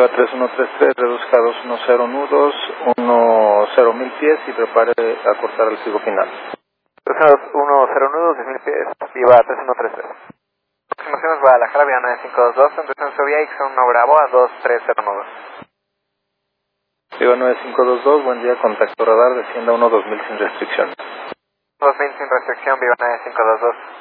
Viva 3133, reduzca 210 nudos, 10.000 pies y prepare a cortar el fijo final. 210 nudos, 10.000 pies, Viva 3133. Aproximaciones Guadalajara, Viva 9522, en descenso vía X1 Bravo a 230 nudos. Viva 9522, buen día, contacto radar, descienda 2000 sin restricción. 2000 sin restricción, Viva 9522.